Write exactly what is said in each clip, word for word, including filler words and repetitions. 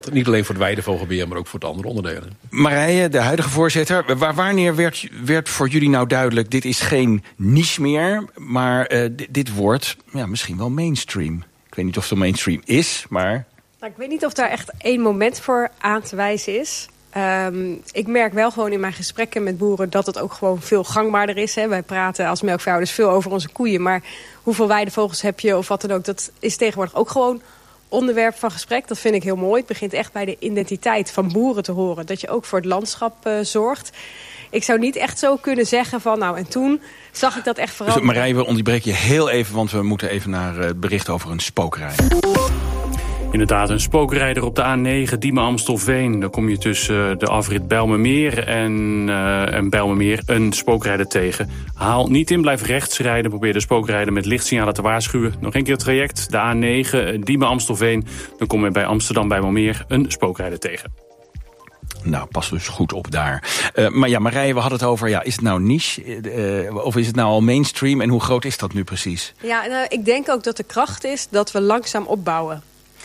Niet alleen voor het weidevogelbeheer, maar ook voor de andere onderdelen. Marije, de huidige voorzitter, waar, wanneer werd, werd voor jullie nou duidelijk... dit is geen niche meer, maar uh, dit, dit wordt ja, misschien wel mainstream? Ik weet niet of het mainstream is, maar... Nou, ik weet niet of daar echt één moment voor aan te wijzen is. Um, ik merk wel gewoon in mijn gesprekken met boeren dat het ook gewoon veel gangbaarder is. Hè. Wij praten als melkveehouders veel over onze koeien, maar hoeveel weidevogels heb je of wat dan ook, dat is tegenwoordig ook gewoon onderwerp van gesprek. Dat vind ik heel mooi. Het begint echt bij de identiteit van boeren te horen, dat je ook voor het landschap uh, zorgt. Ik zou niet echt zo kunnen zeggen van nou en toen zag ik dat echt veranderen. Dus, Marije, we onderbreken je heel even, want we moeten even naar het bericht over een spookrijder. Inderdaad, een spookrijder op de A negen Diemen-Amstelveen. Dan kom je tussen de afrit Bijlmermeer en, uh, en Bijlmermeer een spookrijder tegen. Haal niet in, blijf rechts rijden. Probeer de spookrijder met lichtsignalen te waarschuwen. Nog een keer het traject, de A negen Diemen-Amstelveen. Dan kom je bij Amsterdam Bijlmermeer een spookrijder tegen. Nou, pas dus goed op daar. Uh, maar ja, Marije, we hadden het over, ja, is het nou niche? Uh, of is het nou al mainstream? En hoe groot is dat nu precies? Ja, nou, ik denk ook dat de kracht is dat we langzaam opbouwen.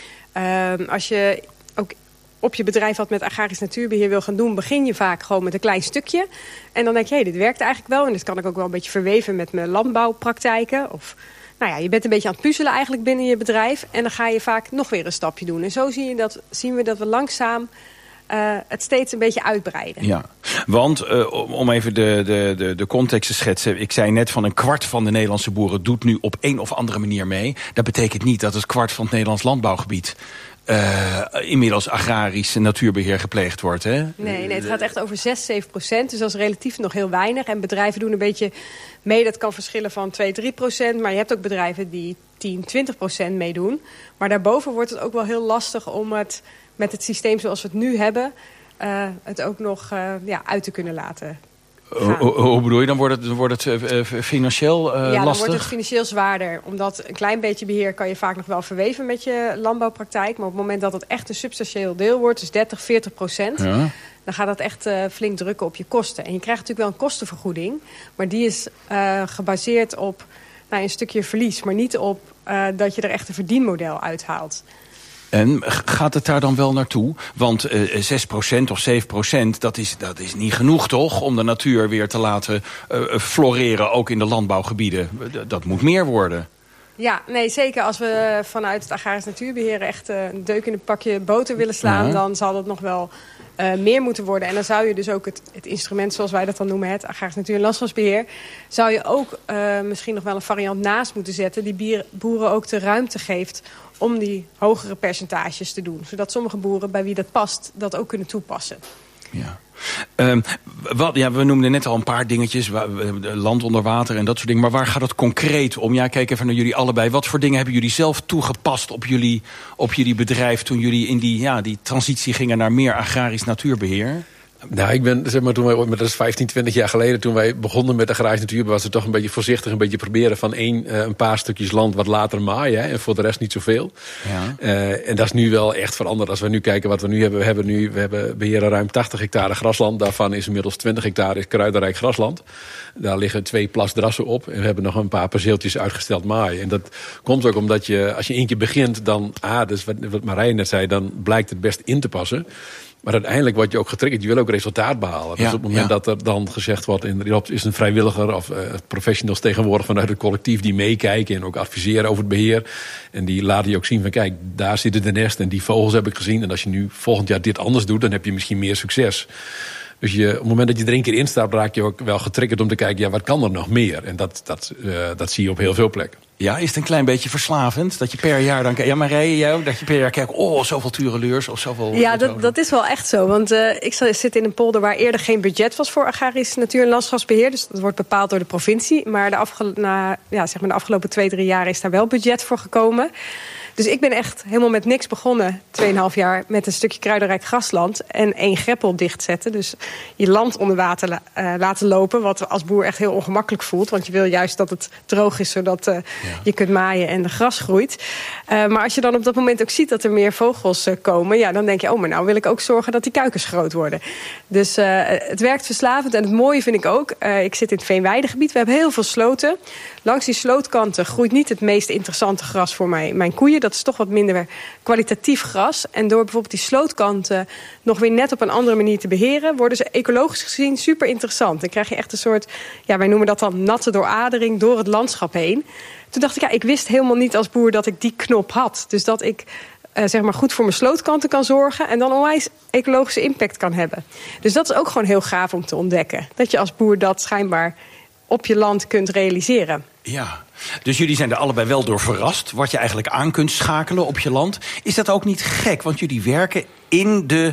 Uh, als je ook op je bedrijf wat met agrarisch natuurbeheer wil gaan doen, begin je vaak gewoon met een klein stukje. En dan denk je, hé, hey, dit werkt eigenlijk wel. En dit kan ik ook wel een beetje verweven met mijn landbouwpraktijken. Of, nou ja, je bent een beetje aan het puzzelen eigenlijk binnen je bedrijf. En dan ga je vaak nog weer een stapje doen. En zo zie je dat, zien we dat we langzaam uh, het steeds een beetje uitbreiden. Ja, want uh, om even de, de, de, de context te schetsen. Ik zei net van een kwart van de Nederlandse boeren doet nu op een of andere manier mee. Dat betekent niet dat het kwart van het Nederlands landbouwgebied Uh, inmiddels agrarisch natuurbeheer gepleegd wordt. Hè? Nee, nee, het gaat echt over zes, zeven procent. Dus dat is relatief nog heel weinig. En bedrijven doen een beetje mee. Dat kan verschillen van twee, drie procent. Maar je hebt ook bedrijven die tien, twintig procent meedoen. Maar daarboven wordt het ook wel heel lastig om het met het systeem zoals we het nu hebben, Uh, het ook nog uh, ja, uit te kunnen laten. Hoe, hoe bedoel je? Dan wordt het, dan wordt het uh, financieel uh, ja, lastig? Ja, dan wordt het financieel zwaarder. Omdat een klein beetje beheer kan je vaak nog wel verweven met je landbouwpraktijk. Maar op het moment dat het echt een substantieel deel wordt, dus dertig, veertig procent, ja, dan gaat dat echt uh, flink drukken op je kosten. En je krijgt natuurlijk wel een kostenvergoeding. Maar die is uh, gebaseerd op nou, een stukje verlies. Maar niet op uh, dat je er echt een verdienmodel uithaalt. En gaat het daar dan wel naartoe? Want uh, zes procent of zeven procent, dat is, dat is niet genoeg toch? Om de natuur weer te laten uh, floreren, ook in de landbouwgebieden. D- dat moet meer worden. Ja, nee, zeker. Als we vanuit het agrarisch natuurbeheer echt uh, een deuk in een pakje boter willen slaan, ja, dan zal dat nog wel uh, meer moeten worden. En dan zou je dus ook het, het instrument, zoals wij dat dan noemen, het agrarisch natuur- en landschapsbeheer, zou je ook uh, misschien nog wel een variant naast moeten zetten die bier, boeren ook de ruimte geeft om die hogere percentages te doen. Zodat sommige boeren, bij wie dat past, dat ook kunnen toepassen. Ja. Um, wat, ja, we noemden net al een paar dingetjes, land onder water en dat soort dingen. Maar waar gaat het concreet om? Ja, kijk even naar jullie allebei. Wat voor dingen hebben jullie zelf toegepast op jullie, op jullie bedrijf toen jullie in die, ja, die transitie gingen naar meer agrarisch natuurbeheer? Nou, ik ben, zeg maar, toen wij, dat is vijftien, twintig jaar geleden, toen wij begonnen met agrarisch natuurbeheer, was het toch een beetje voorzichtig, een beetje proberen van één, uh, een paar stukjes land wat later maaien, hè, en voor de rest niet zoveel. Ja. Uh, en dat is nu wel echt veranderd. Als we nu kijken wat we nu hebben, we hebben nu, we hebben beheren ruim tachtig hectare grasland. Daarvan is inmiddels twintig hectare is kruidenrijk grasland. Daar liggen twee plasdrassen op. En we hebben nog een paar perceeltjes uitgesteld maaien. En dat komt ook omdat je, als je één keer begint, dan, ah, dus wat, wat Marije net zei, dan blijkt het best in te passen. Maar uiteindelijk word je ook getriggerd. Je wil ook resultaat behalen. Ja, dus op het moment ja. dat er dan gezegd wordt, in, is een vrijwilliger of uh, professionals tegenwoordig vanuit het collectief die meekijken en ook adviseren over het beheer. En die laten je ook zien van kijk, daar zit het nest en die vogels heb ik gezien. En als je nu volgend jaar dit anders doet, dan heb je misschien meer succes. Dus je, op het moment dat je er één keer in staat, raak je ook wel getriggerd om te kijken, ja, wat kan er nog meer? En dat, dat, uh, dat zie je op heel veel plekken. Ja, is het een klein beetje verslavend? Dat je per jaar dan kijkt, ja, Marije, jij ook, dat je per jaar kijkt, oh, zoveel tureleurs of zoveel. Ja, dat, dat is wel echt zo. Want uh, ik zit in een polder waar eerder geen budget was voor agrarisch natuur- en landschapsbeheer. Dus dat wordt bepaald door de provincie. Maar de, afgelo- na, ja, zeg maar de afgelopen twee, drie jaar is daar wel budget voor gekomen. Dus ik ben echt helemaal met niks begonnen, tweeënhalf jaar, met een stukje kruidenrijk grasland en één greppel dichtzetten. Dus je land onder water la, uh, laten lopen, wat als boer echt heel ongemakkelijk voelt. Want je wil juist dat het droog is, zodat uh, ja. je kunt maaien en de gras groeit. Uh, maar als je dan op dat moment ook ziet dat er meer vogels uh, komen, ja, dan denk je, oh, maar nou wil ik ook zorgen dat die kuikens groot worden. Dus uh, het werkt verslavend. En het mooie vind ik ook, uh, ik zit in het veenweidegebied, we hebben heel veel sloten. Langs die slootkanten groeit niet het meest interessante gras voor mij, mijn koeien. Dat is toch wat minder kwalitatief gras. En door bijvoorbeeld die slootkanten nog weer net op een andere manier te beheren, worden ze ecologisch gezien super interessant. Dan krijg je echt een soort, ja, wij noemen dat dan natte dooradering door het landschap heen. Toen dacht ik, ja, ik wist helemaal niet als boer dat ik die knop had. Dus dat ik Uh, zeg maar goed voor mijn slootkanten kan zorgen en dan onwijs ecologische impact kan hebben. Dus dat is ook gewoon heel gaaf om te ontdekken. Dat je als boer dat schijnbaar op je land kunt realiseren. Ja, dus jullie zijn er allebei wel door verrast, wat je eigenlijk aan kunt schakelen op je land. Is dat ook niet gek, want jullie werken in de,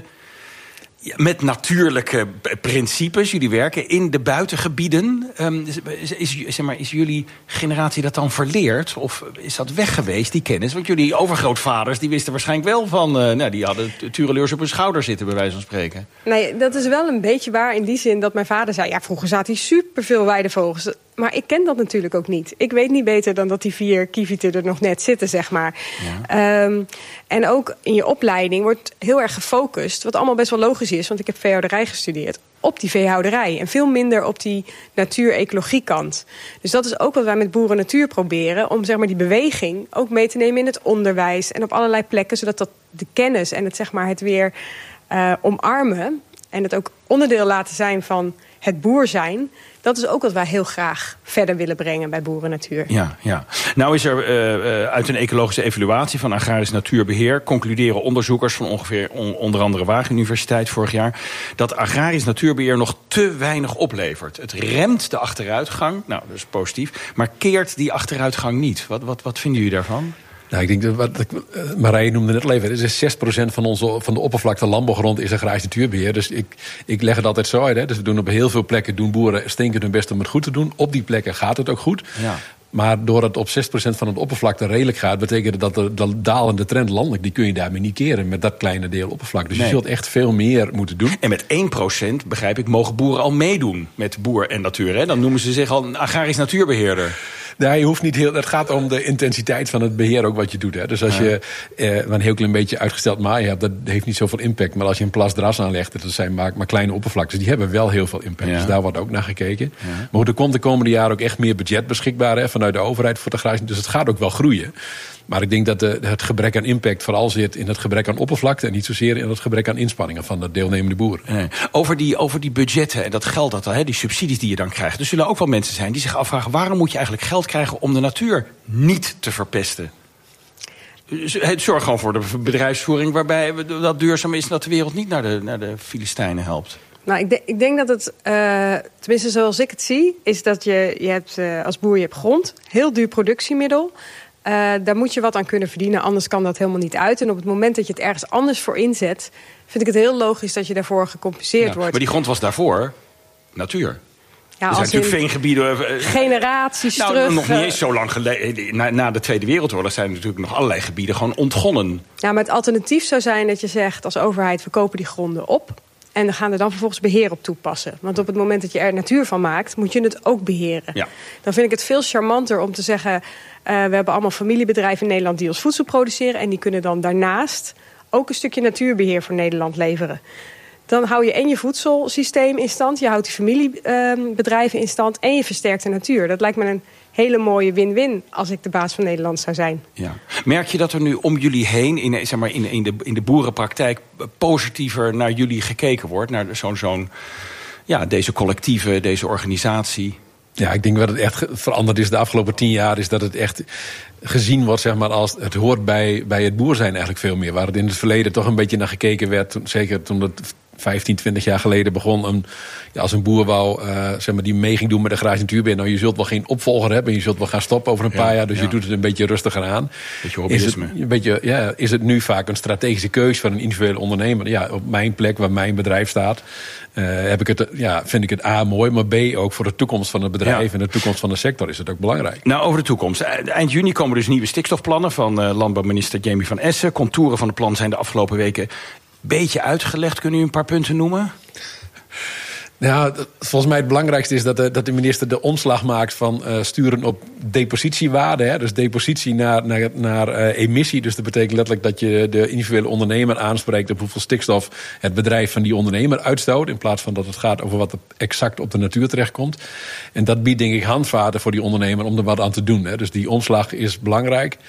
met natuurlijke principes, jullie werken in de buitengebieden. Um, is, is, zeg maar, is jullie generatie dat dan verleerd? Of is dat weg geweest, die kennis? Want jullie overgrootvaders, die wisten waarschijnlijk wel van, Uh, nou, die hadden tureleurs op hun schouder zitten, bij wijze van spreken. Nee, dat is wel een beetje waar in die zin dat mijn vader zei, ja, vroeger zaten hier superveel weidevogels. Maar ik ken dat natuurlijk ook niet. Ik weet niet beter dan dat die vier kievieten er nog net zitten, zeg maar. Ja. Um, en ook in je opleiding wordt heel erg gefocust, wat allemaal best wel logisch is, want ik heb veehouderij gestudeerd, op die veehouderij. En veel minder op die natuur-ecologie kant. Dus dat is ook wat wij met Boeren Natuur proberen, om zeg maar die beweging ook mee te nemen in het onderwijs en op allerlei plekken, zodat dat de kennis en het, zeg maar, het weer uh, omarmen en het ook onderdeel laten zijn van het boer zijn. Dat is ook wat wij heel graag verder willen brengen bij Boeren Natuur. Ja, ja. Nou is er uh, uit een ecologische evaluatie van agrarisch natuurbeheer concluderen onderzoekers van ongeveer on, onder andere Wageningen Universiteit vorig jaar dat agrarisch natuurbeheer nog te weinig oplevert. Het remt de achteruitgang, nou dat is positief, maar keert die achteruitgang niet. Wat, wat, wat vinden jullie daarvan? Nou, ik denk dat wat uh, Marije noemde net al even, is zes procent van onze van de oppervlakte landbouwgrond is agrarisch natuurbeheer. Dus ik, ik leg het altijd zo uit. Hè. Dus we doen op heel veel plekken doen boeren stinken hun best om het goed te doen. Op die plekken gaat het ook goed. Ja. Maar doordat het op zes procent van het oppervlakte redelijk gaat, betekent dat de, de dalende trend landelijk, die kun je daarmee niet keren met dat kleine deel oppervlakte. Dus nee. Je zult echt veel meer moeten doen. En met één procent, begrijp ik, mogen boeren al meedoen met boer en natuur. Hè? Dan noemen ze zich al een agrarisch natuurbeheerder. Nee, je hoeft niet heel. Het gaat om de intensiteit van het beheer ook wat je doet. Hè. Dus als ja. je eh, een heel klein beetje uitgesteld maaien hebt, dat heeft niet zoveel impact. Maar als je een plasdras aanlegt, dat zijn maar, maar kleine oppervlaktes, die hebben wel heel veel impact. Ja. Dus daar wordt ook naar gekeken. Ja. Maar goed, er komt de komende jaren ook echt meer budget beschikbaar, hè, vanuit de overheid voor de agrarisch. Dus het gaat ook wel groeien. Maar ik denk dat de, het gebrek aan impact vooral zit in het gebrek aan oppervlakte en niet zozeer in het gebrek aan inspanningen van de deelnemende boeren. Nee. Over, die, over die budgetten en dat geld, dat, hè, die subsidies die je dan krijgt. Er zullen ook wel mensen zijn die zich afvragen, waarom moet je eigenlijk geld krijgen om de natuur niet te verpesten? Het zorgt gewoon voor de bedrijfsvoering waarbij dat duurzaam is en dat de wereld niet naar de, naar de Filistijnen helpt. Nou, ik, de, ik denk dat het, uh, tenminste zoals ik het zie, is dat je, je hebt uh, als boer je hebt grond, heel duur productiemiddel. Uh, daar moet je wat aan kunnen verdienen, anders kan dat helemaal niet uit. En op het moment dat je het ergens anders voor inzet, vind ik het heel logisch dat je daarvoor gecompenseerd ja, wordt. Maar die grond was daarvoor natuur. Ja, er zijn natuurlijk veengebieden. Uh, generaties nou, terug. Nog niet eens zo lang geleden. Na, na de Tweede Wereldoorlog zijn er natuurlijk nog allerlei gebieden gewoon ontgonnen. Ja, maar het alternatief zou zijn dat je zegt als overheid, we kopen die gronden op. En dan gaan er dan vervolgens beheer op toepassen. Want op het moment dat je er natuur van maakt, moet je het ook beheren. Ja. Dan vind ik het veel charmanter om te zeggen, Uh, we hebben allemaal familiebedrijven in Nederland die ons voedsel produceren. En die kunnen dan daarnaast ook een stukje natuurbeheer voor Nederland leveren. Dan hou je en je voedselsysteem in stand. Je houdt die familiebedrijven in stand. En je versterkt de natuur. Dat lijkt me een hele mooie win-win als ik de baas van Nederland zou zijn. Ja. Merk je dat er nu om jullie heen, in, zeg maar, in, in, de, in de boerenpraktijk, positiever naar jullie gekeken wordt? Naar zo'n, zo'n, ja, deze collectieve, deze organisatie? Ja, ik denk dat het echt veranderd is de afgelopen tien jaar, is dat het echt gezien wordt, zeg maar, als het hoort bij, bij het boer zijn eigenlijk veel meer. Waar het in het verleden toch een beetje naar gekeken werd, toen, zeker toen het vijftien, twintig jaar geleden begon, een, ja, als een boer wou, uh, zeg maar, die mee ging doen met de agrarisch natuurbeheer. Nou, je zult wel geen opvolger hebben, je zult wel gaan stoppen over een ja, paar jaar, dus ja. je doet het een beetje rustiger aan. Beetje hobbyisme. Is het, een beetje, ja, is het nu vaak een strategische keus van een individuele ondernemer? Ja, op mijn plek, waar mijn bedrijf staat, Uh, heb ik het, ja, vind ik het A mooi, maar B ook voor de toekomst van het bedrijf ja. en de toekomst van de sector is het ook belangrijk. Nou, over de toekomst. Eind juni komen dus nieuwe stikstofplannen van uh, landbouwminister Jamie van Essen. Contouren van het plan zijn de afgelopen weken een beetje uitgelegd. Kunnen u een paar punten noemen? Nou, volgens mij het belangrijkste is dat de, dat de minister de omslag maakt van uh, sturen op depositiewaarde. Hè? Dus depositie naar, naar, naar uh, emissie. Dus dat betekent letterlijk dat je de individuele ondernemer aanspreekt op hoeveel stikstof het bedrijf van die ondernemer uitstoot. In plaats van dat het gaat over wat er exact op de natuur terechtkomt. En dat biedt denk ik handvaten voor die ondernemer om er wat aan te doen. Hè? Dus die omslag is belangrijk.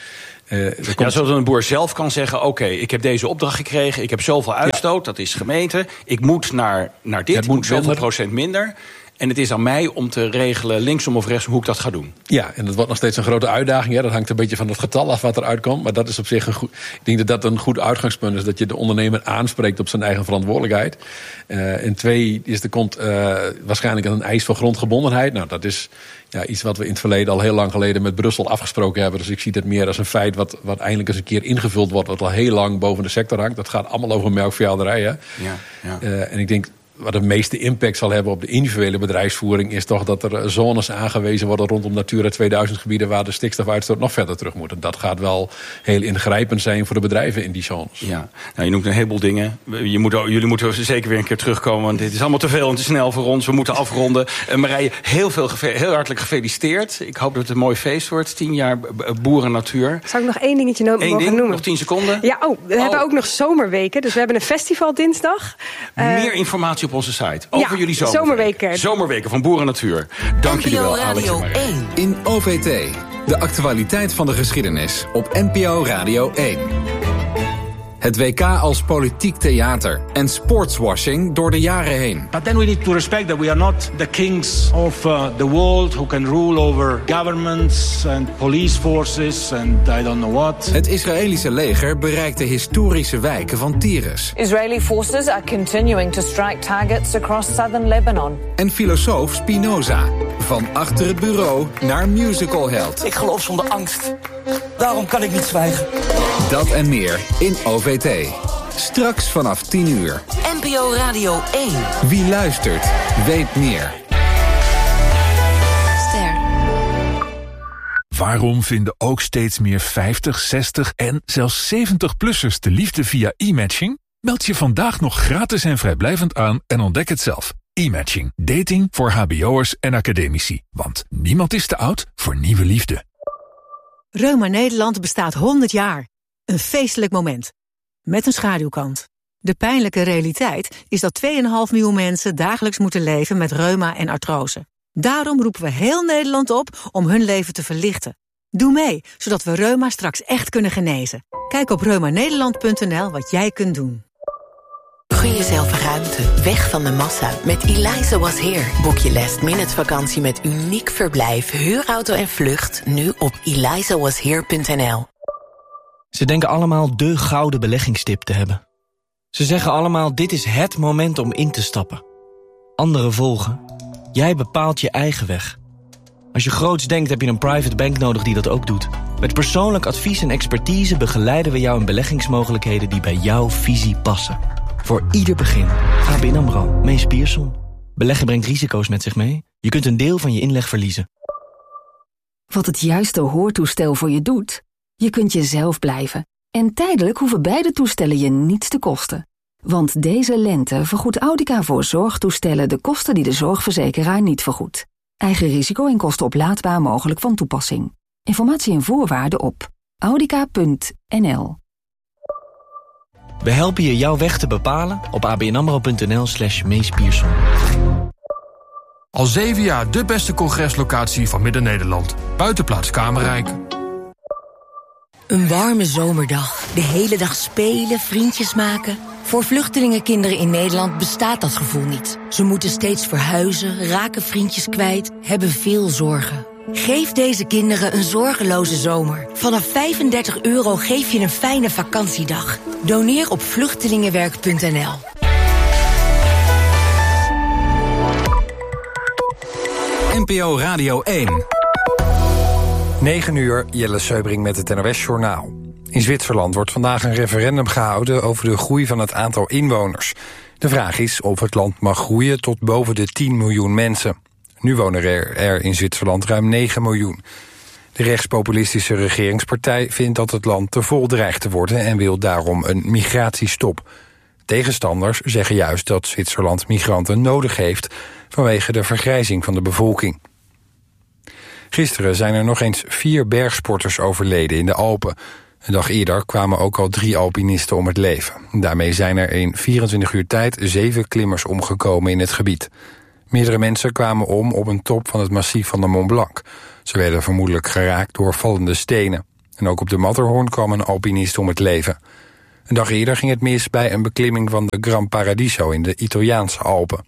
Uh, komt... Ja, zodat een boer zelf kan zeggen, oké, okay, ik heb deze opdracht gekregen, ik heb zoveel uitstoot, ja. dat is gemeten. Ik moet naar, naar dit, ja, ik moet zoveel minder. procent minder. En het is aan mij om te regelen, linksom of rechtsom, hoe ik dat ga doen. Ja, en dat wordt nog steeds een grote uitdaging. Ja. Dat hangt een beetje van het getal af wat eruit komt. Maar dat is op zich een goed. Ik denk dat dat een goed uitgangspunt is. Dat je de ondernemer aanspreekt op zijn eigen verantwoordelijkheid. Uh, en twee, is er komt uh, waarschijnlijk een eis voor grondgebondenheid. Nou, dat is ja, iets wat we in het verleden al heel lang geleden met Brussel afgesproken hebben. Dus ik zie dat meer als een feit wat, wat eindelijk eens een keer ingevuld wordt. Wat al heel lang boven de sector hangt. Dat gaat allemaal over melkveehouderij. Hè. Ja, ja. Uh, en ik denk. Wat de meeste impact zal hebben op de individuele bedrijfsvoering is toch dat er zones aangewezen worden rondom Natura tweeduizend gebieden waar de stikstofuitstoot nog verder terug moet. En dat gaat wel heel ingrijpend zijn voor de bedrijven in die zones. Ja, nou, je noemt een heleboel dingen. Je moet, jullie moeten zeker weer een keer terugkomen, want dit is allemaal te veel en te snel voor ons. We moeten afronden. Uh, Marije, heel, veel heel hartelijk gefeliciteerd. Ik hoop dat het een mooi feest wordt. Tien jaar boerennatuur. Zou ik nog één dingetje no- Eén mogen ding? noemen? Nog tien seconden? Ja, oh, we oh. hebben ook nog zomerweken. Dus we hebben een festival dinsdag. Uh, Meer informatie op onze site over ja, jullie zomerweken. zomerweken. Zomerweken van Boeren Natuur. Dank jullie wel, Alex en Marije. In O V T, de actualiteit van de geschiedenis op N P O Radio één. Het W K als politiek theater en sportswashing door de jaren heen. But then we need to respect that we are not the kings of uh, the world who can rule over governments and police forces and I don't know what. Het Israëlische leger bereikt de historische wijken van Tyrus. Israeli forces are continuing to strike targets across southern Lebanon. En filosoof Spinoza, van achter het bureau naar musicalheld. Ik geloof zonder angst. Daarom kan ik niet zwijgen. Dat en meer in O V T. Straks vanaf tien uur. N P O Radio één. Wie luistert, weet meer. Ster. Waarom vinden ook steeds meer vijftig, zestig en zelfs zeventig-plussers de liefde via e-matching? Meld je vandaag nog gratis en vrijblijvend aan en ontdek het zelf. E-matching. Dating voor hbo'ers en academici. Want niemand is te oud voor nieuwe liefde. Reuma Nederland bestaat honderd jaar. Een feestelijk moment. Met een schaduwkant. De pijnlijke realiteit is dat twee komma vijf miljoen mensen dagelijks moeten leven met reuma en artrose. Daarom roepen we heel Nederland op om hun leven te verlichten. Doe mee, zodat we reuma straks echt kunnen genezen. Kijk op reuma nederland punt n l wat jij kunt doen. Gun jezelf ruimte, weg van de massa. Met Eliza Was Here. Boek je last minute vakantie met uniek verblijf, huurauto en vlucht nu op eliza was here punt n l. Ze denken allemaal de gouden beleggingstip te hebben. Ze zeggen allemaal, dit is het moment om in te stappen. Anderen volgen. Jij bepaalt je eigen weg. Als je groots denkt, heb je een private bank nodig die dat ook doet. Met persoonlijk advies en expertise begeleiden we jou in beleggingsmogelijkheden die bij jouw visie passen. Voor ieder begin. A B N AMRO. Mees Pierson. Beleggen brengt risico's met zich mee. Je kunt een deel van je inleg verliezen. Wat het juiste hoortoestel voor je doet? Je kunt jezelf blijven. En tijdelijk hoeven beide toestellen je niets te kosten. Want deze lente vergoedt Audica voor zorgtoestellen de kosten die de zorgverzekeraar niet vergoedt. Eigen risico en kosten oplaadbaar mogelijk van toepassing. Informatie en voorwaarden op audica punt n l. We helpen je jouw weg te bepalen op abnamro punt n l slash Mees Pierson. Al zeven jaar de beste congreslocatie van Midden-Nederland. Buitenplaats Kamerrijk. Een warme zomerdag. De hele dag spelen, vriendjes maken. Voor vluchtelingenkinderen in Nederland bestaat dat gevoel niet. Ze moeten steeds verhuizen, raken vriendjes kwijt, hebben veel zorgen. Geef deze kinderen een zorgeloze zomer. Vanaf vijfendertig euro geef je een fijne vakantiedag. Doneer op vluchtelingenwerk punt n l. N P O Radio één. negen uur, Jelle Seubring met het N O S-journaal. In Zwitserland wordt vandaag een referendum gehouden over de groei van het aantal inwoners. De vraag is of het land mag groeien tot boven de tien miljoen mensen. Nu wonen er, er in Zwitserland ruim negen miljoen. De rechtspopulistische regeringspartij vindt dat het land te vol dreigt te worden en wil daarom een migratiestop. Tegenstanders zeggen juist dat Zwitserland migranten nodig heeft vanwege de vergrijzing van de bevolking. Gisteren zijn er nog eens vier bergsporters overleden in de Alpen. Een dag eerder kwamen ook al drie alpinisten om het leven. Daarmee zijn er in vierentwintig uur tijd zeven klimmers omgekomen in het gebied. Meerdere mensen kwamen om op een top van het massief van de Mont Blanc. Ze werden vermoedelijk geraakt door vallende stenen. En ook op de Matterhorn kwam een alpinist om het leven. Een dag eerder ging het mis bij een beklimming van de Gran Paradiso in de Italiaanse Alpen.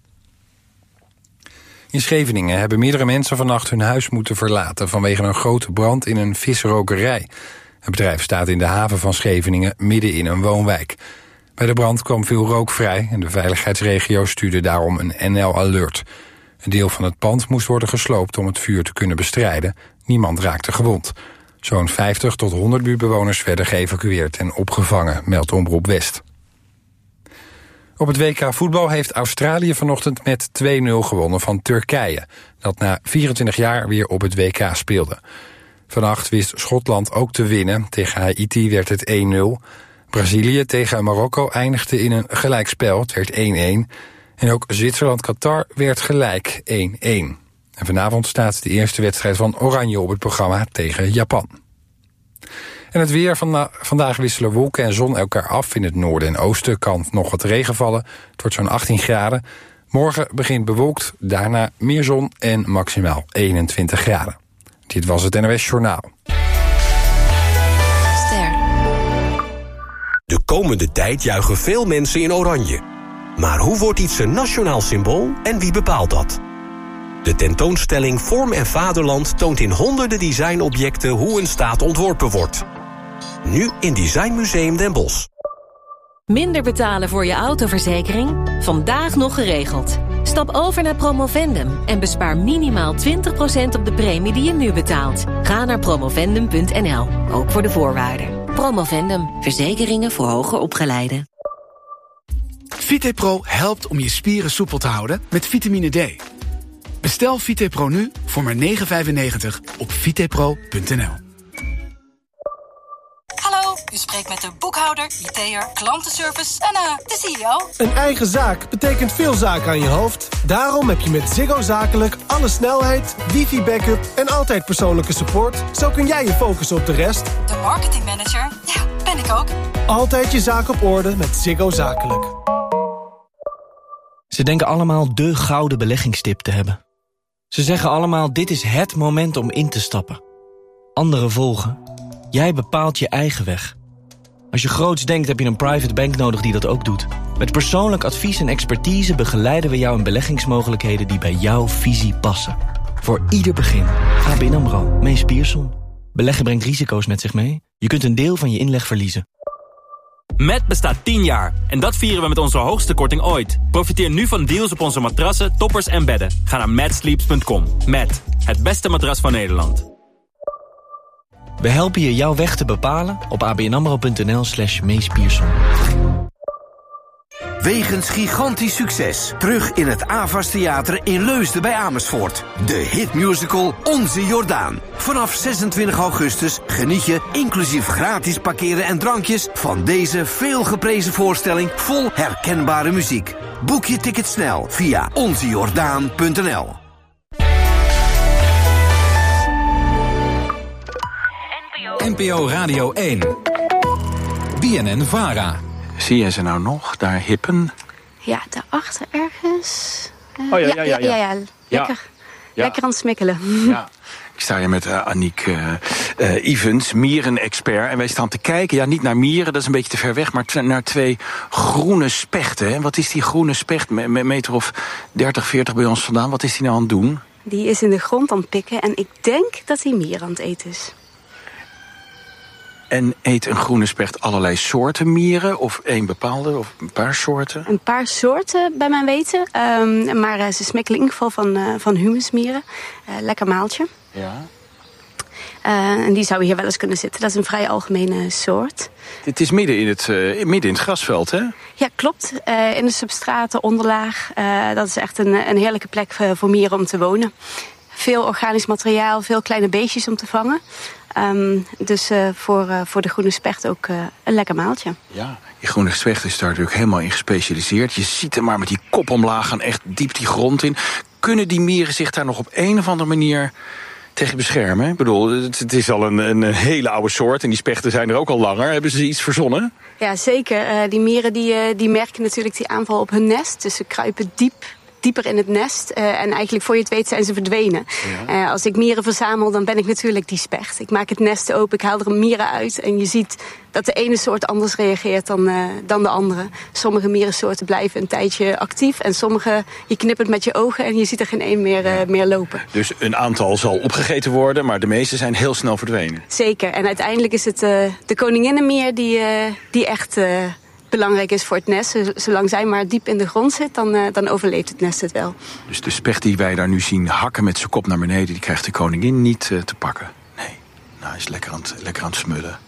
In Scheveningen hebben meerdere mensen vannacht hun huis moeten verlaten vanwege een grote brand in een visrokerij. Het bedrijf staat in de haven van Scheveningen midden in een woonwijk. Bij de brand kwam veel rook vrij en de veiligheidsregio stuurde daarom een N L-alert. Een deel van het pand moest worden gesloopt om het vuur te kunnen bestrijden. Niemand raakte gewond. Zo'n vijftig tot honderd buurtbewoners werden geëvacueerd en opgevangen, meldt Omroep West. Op het W K voetbal heeft Australië vanochtend met twee nul gewonnen van Turkije, dat na vierentwintig jaar weer op het W K speelde. Vannacht wist Schotland ook te winnen. Tegen Haiti werd het één nul. Brazilië tegen Marokko eindigde in een gelijkspel. Het werd één-één. En ook Zwitserland-Qatar werd gelijk één-één. En vanavond staat de eerste wedstrijd van Oranje op het programma tegen Japan. En het weer. Van, vandaag wisselen wolken en zon elkaar af. In het noorden en oosten kan nog wat regen vallen. Het wordt zo'n achttien graden. Morgen begint bewolkt, daarna meer zon en maximaal eenentwintig graden. Dit was het N O S Journaal. Ster. De komende tijd juichen veel mensen in oranje. Maar hoe wordt iets een nationaal symbool en wie bepaalt dat? De tentoonstelling Vorm en Vaderland toont in honderden designobjecten hoe een staat ontworpen wordt. Nu in Design Museum Den Bosch. Minder betalen voor je autoverzekering? Vandaag nog geregeld. Stap over naar Promovendum en bespaar minimaal twintig procent op de premie die je nu betaalt. Ga naar promovendum punt n l, ook voor de voorwaarden. Promovendum, verzekeringen voor hoger opgeleiden. VitePro helpt om je spieren soepel te houden met vitamine D. Bestel VitePro nu voor maar negen vijfennegentig op vitepro punt n l. Hallo, u spreekt met de boekhouder, I T'er, klantenservice en uh, de C E O. Een eigen zaak betekent veel zaken aan je hoofd. Daarom heb je met Ziggo Zakelijk alle snelheid, wifi-backup en altijd persoonlijke support. Zo kun jij je focussen op de rest. De marketingmanager, ja, ben ik ook. Altijd je zaak op orde met Ziggo Zakelijk. Ze denken allemaal de gouden beleggingstip te hebben. Ze zeggen allemaal, dit is het moment om in te stappen. Anderen volgen. Jij bepaalt je eigen weg. Als je groots denkt, heb je een private bank nodig die dat ook doet. Met persoonlijk advies en expertise begeleiden we jou in beleggingsmogelijkheden die bij jouw visie passen. Voor ieder begin. A B N AMRO, Mees Pierson. Beleggen brengt risico's met zich mee. Je kunt een deel van je inleg verliezen. Met bestaat tien jaar en dat vieren we met onze hoogste korting ooit. Profiteer nu van deals op onze matrassen, toppers en bedden. Ga naar mat sleeps punt com. Mat, het beste matras van Nederland. We helpen je jouw weg te bepalen op abnamro punt n l slash Mees Pierson. Wegens gigantisch succes. Terug in het Avas Theater in Leusden bij Amersfoort. De hitmusical Onze Jordaan. Vanaf zesentwintig augustus geniet je, inclusief gratis parkeren en drankjes, van deze veelgeprezen voorstelling vol herkenbare muziek. Boek je ticket snel via onze jordaan punt n l. N P O Radio één. B N N-Vara. Zie jij ze nou nog, daar hippen? Ja, daarachter ergens. Uh, oh ja, ja, ja. ja, ja, ja. Lekker, ja. lekker aan het smikkelen. Ja. Ik sta hier met uh, Aniek uh, uh, Evans, mierenexpert. En wij staan te kijken, ja, niet naar mieren, dat is een beetje te ver weg, maar t- naar twee groene spechten. Hè. Wat is die groene specht, een me- meter of dertig, veertig bij ons vandaan? Wat is die nou aan het doen? Die is in de grond aan het pikken en ik denk dat hij mier aan het eten is. En eet een groene specht allerlei soorten mieren? Of één bepaalde, of een paar soorten? Een paar soorten, bij mijn weten. Um, maar uh, ze smikkelen in ieder geval van, uh, van humusmieren. Uh, lekker maaltje. Ja. Uh, en die zou hier wel eens kunnen zitten. Dat is een vrij algemene soort. Het is midden in het, uh, midden in het grasveld, hè? Ja, klopt. Uh, in de substraten, onderlaag. Uh, dat is echt een, een heerlijke plek uh, voor mieren om te wonen. Veel organisch materiaal, veel kleine beestjes om te vangen. Um, dus uh, voor, uh, voor de groene specht ook uh, een lekker maaltje. Ja, die groene specht is daar natuurlijk helemaal in gespecialiseerd. Je ziet hem maar met die kop omlaag gaan echt diep die grond in. Kunnen die mieren zich daar nog op een of andere manier tegen beschermen? Ik bedoel, het, het is al een, een hele oude soort en die spechten zijn er ook al langer. Hebben ze iets verzonnen? Ja, zeker. Uh, die mieren die, uh, die merken natuurlijk die aanval op hun nest. Dus ze kruipen diep, dieper in het nest. Uh, en eigenlijk voor je het weet zijn ze verdwenen. Ja. Uh, als ik mieren verzamel, dan ben ik natuurlijk die specht. Ik maak het nest open, ik haal er een mieren uit. En je ziet dat de ene soort anders reageert dan, uh, dan de andere. Sommige mierensoorten blijven een tijdje actief. En sommige, je knippert met je ogen en je ziet er geen één meer, uh, meer lopen. Dus een aantal zal opgegeten worden, maar de meeste zijn heel snel verdwenen. Zeker. En uiteindelijk is het uh, de koninginnenmier die, uh, die echt uh, belangrijk is voor het nest. Zolang zij maar diep in de grond zit, dan, uh, dan overleeft het nest het wel. Dus de specht die wij daar nu zien hakken met zijn kop naar beneden, die krijgt de koningin niet uh, te pakken. Nee, nou, hij is lekker aan het, lekker aan het smullen.